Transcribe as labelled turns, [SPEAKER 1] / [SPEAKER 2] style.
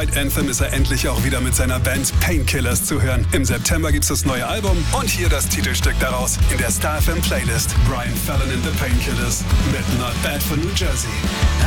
[SPEAKER 1] Fight Anthem ist er endlich auch wieder mit seiner Band Painkillers zu hören. Im September gibt's das neue Album und hier das Titelstück daraus in der Star FM Playlist. Brian Fallon and the Painkillers mit Not Bad for New Jersey.